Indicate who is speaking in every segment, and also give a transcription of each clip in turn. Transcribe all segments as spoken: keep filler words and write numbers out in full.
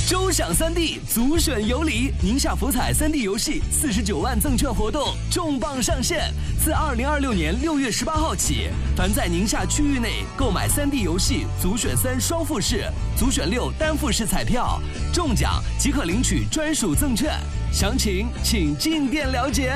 Speaker 1: 周享三 D 足选有礼，宁夏福彩三 D 游戏四十九万赠券活动重磅上线。自二零二六年六月十八号起，凡在宁夏区域内购买三 D 游戏足选三双复式、足选六单复式彩票，中奖即可领取专属赠券。详情请进店了解。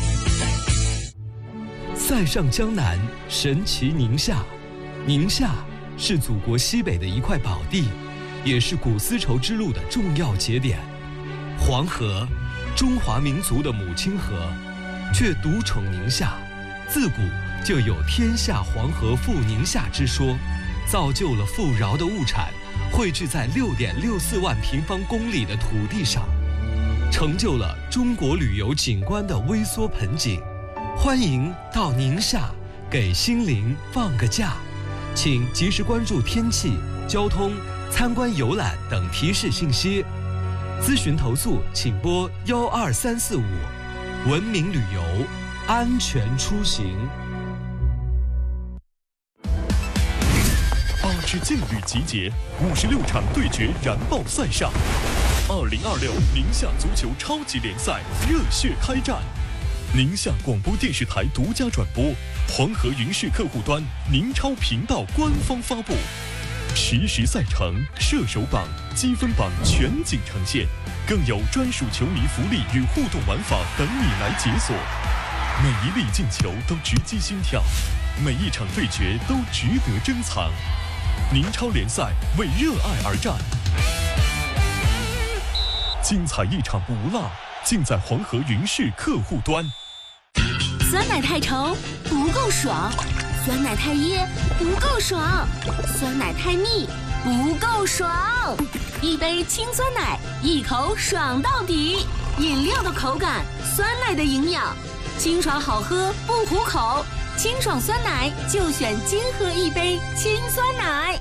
Speaker 1: 塞上江南，神奇宁夏。宁夏是祖国西北的一块宝地，也是古丝绸之路的重要节点。黄河，中华民族的母亲河，却独宠宁夏，自古就有天下黄河赴宁夏之说，造就了富饶的物产汇聚在六点六四万平方公里的土地上，成就了中国旅游景观的微缩盆景。欢迎到宁夏给心灵放个假，请及时关注天气、交通、参观游览等提示信息。咨询投诉请拨幺二三四五。文明旅游，安全出行。
Speaker 2: 八支劲旅集结，五十六场对决燃爆赛上。二零二六宁夏足球超级联赛热血开战。宁夏广播电视台独家转播，黄河云视客户端宁超频道官方发布，实时赛程、射手榜、积分榜全景呈现，更有专属球迷福利与互动玩法等你来解锁。每一粒进球都直击心跳，每一场对决都值得珍藏。宁超联赛为热爱而战，精彩一场不落，尽在黄河云视客户端。
Speaker 3: 酸奶太稠不够爽，酸奶太噎不够爽，酸奶太腻不够爽。一杯清酸奶，一口爽到底。饮料的口感，酸奶的营养，清爽好喝不糊口。清爽酸奶就选金河一杯清酸奶。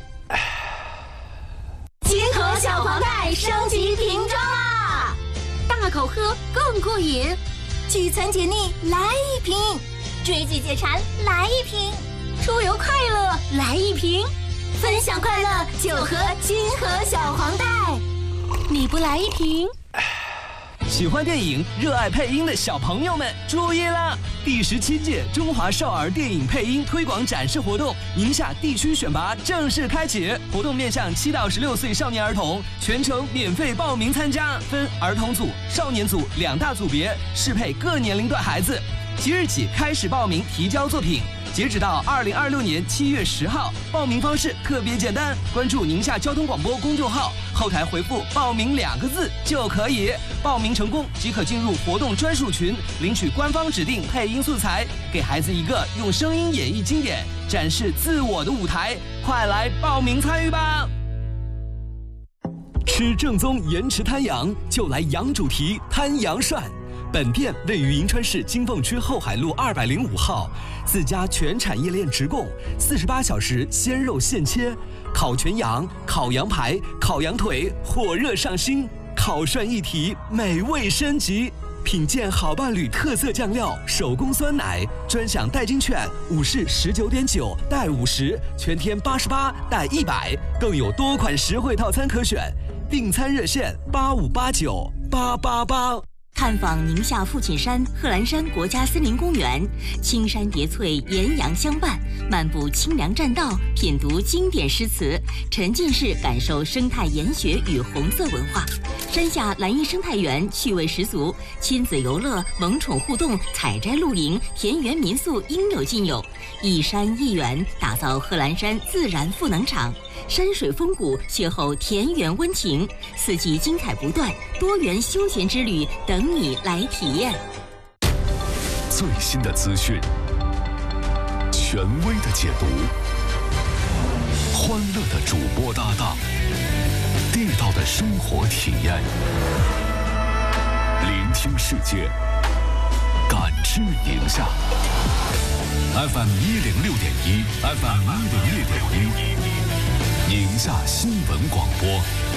Speaker 3: 金河小黄袋升级瓶装啦，大口喝更过瘾。聚餐解腻来一瓶，追剧解馋来一瓶，出游快乐来一瓶，分享快乐就喝金河小黄袋。你不来一瓶？
Speaker 1: 喜欢电影、热爱配音的小朋友们注意啦！第十七届中华少儿电影配音推广展示活动宁夏地区选拔正式开启，活动面向七到十六岁少年儿童，全程免费报名参加，分儿童组、少年组两大组别，适配各年龄段孩子。即日起开始报名提交作品，截止到二零二六年七月十号。报名方式特别简单，关注宁夏交通广播公众号，后台回复“报名”两个字就可以。报名成功即可进入活动专属群，领取官方指定配音素材，给孩子一个用声音演绎经典、展示自我的舞台。快来报名参与吧！吃正宗盐池滩羊，就来羊主题滩羊涮。本店位于银川市金凤区后海路二百零五号，自家全产业链直供，四十八小时鲜肉现切，烤全羊、烤羊排、烤羊腿，火热上新，烤涮一体，美味升级。品鉴好伴侣特色酱料，手工酸奶，专享代金券，五是十九点九带五十，全天八十八带一百，更有多款实惠套餐可选。订餐热线八五八九八八八。
Speaker 3: 探访宁夏父亲山贺兰山国家森林公园，青山叠翠，岩阳相伴，漫步清凉栈道，品读经典诗词，沉浸式感受生态研学与红色文化。山下蓝荫生态园趣味十足，亲子游乐、萌宠互动、采摘露营、田园民宿应有尽有。一山一园，打造贺兰山自然赋能场。山水风骨，邂逅田园温情，四季精彩不断，多元休闲之旅等你来体验。
Speaker 2: 最新的资讯，权威的解读，欢乐的主播搭档，地道的生活体验，聆听世界，感知宁夏。F M 一零六点一 ，F M 一零六点一，宁夏新闻广播，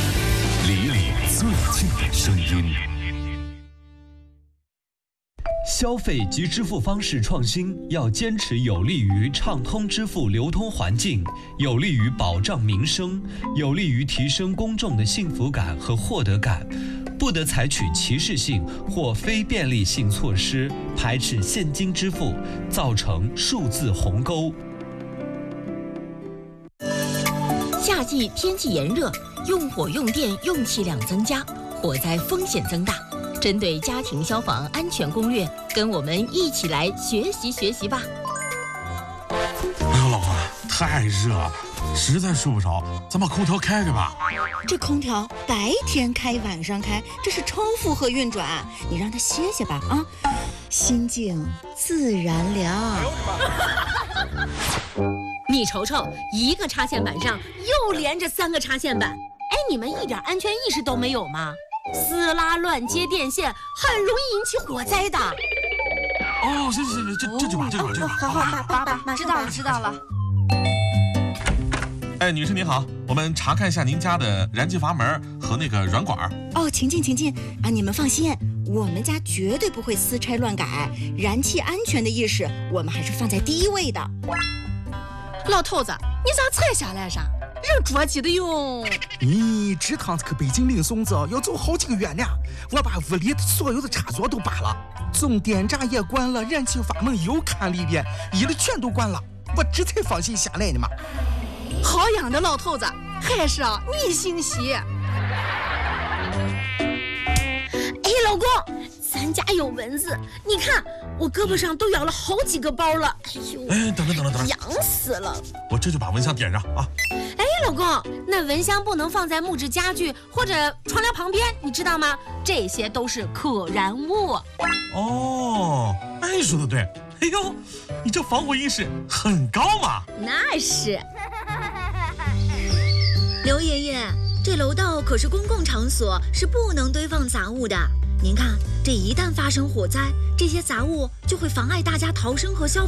Speaker 2: 离你最近的声音。
Speaker 1: 消费及支付方式创新要坚持有利于畅通支付流通环境，有利于保障民生，有利于提升公众的幸福感和获得感，不得采取歧视性或非便利性措施，排斥现金支付，造成数字鸿沟。
Speaker 3: 夏季天气炎热，用火用电用气量增加，火灾风险增大。针对家庭消防安全攻略，跟我们一起来学习学习吧。
Speaker 4: 哎呦，老婆，太热了，实在睡不着，咱把空调开开吧。
Speaker 5: 这空调白天开晚上开，这是超负荷运转，你让它歇歇吧啊，心静自然凉。
Speaker 3: 你瞅瞅，一个插线板上又连着三个插线板，哎，你们一点安全意识都没有吗？撕拉乱接电线很容易引起火灾的。
Speaker 4: 哦，是是是，这这就把这个把这个把。
Speaker 5: 好好，爸爸爸爸，知道了知道了。
Speaker 4: 哎，女士您好，我们查看一下您家的燃气阀门和那个软管。
Speaker 5: 哦，请进请进啊！你们放心，我们家绝对不会私拆乱改，燃气安全的意识我们还是放在第一位的。
Speaker 6: 老头子，你咋才下来啥？人着急的哟。
Speaker 7: 咦，这趟子去北京领孙子要走好几个月呢，我把屋里所有的插座都拔了，总电闸也关了，燃气阀门又看了一遍，一律全都关了，我这才放心下来的嘛。
Speaker 6: 好样的，老头子，还是啊你姓喜。哎，
Speaker 3: 老公，咱家有蚊子，你看我胳膊上都咬了好几个包了。哎呦，
Speaker 4: 哎，等等等等等，
Speaker 3: 痒死了！
Speaker 4: 我这就把蚊香点上啊。
Speaker 3: 哎，老公，那蚊香不能放在木质家具或者窗帘旁边，你知道吗？这些都是可燃物。
Speaker 4: 哦，哎，说的对。哎呦，你这防火意识很高嘛。
Speaker 3: 那是。
Speaker 8: 刘爷爷，这楼道可是公共场所，是不能堆放杂物的。您看，这一旦发生火灾，这些杂物就会妨碍大家逃生和消